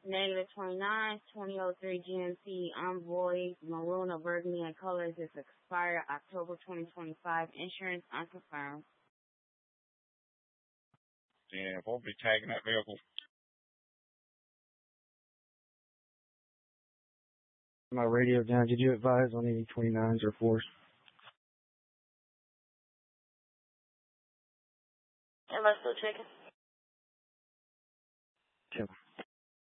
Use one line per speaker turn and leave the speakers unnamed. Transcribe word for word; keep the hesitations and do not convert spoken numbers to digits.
Negative twenty-nine, twenty oh three G M C Envoy, maroon or burgundy in colors. Is expired October twenty twenty-five. Insurance unconfirmed.
Yeah, we'll be tagging that vehicle.
My radio down. Did you advise on any twenty-nines or fours?
Am I still checking?
Yeah.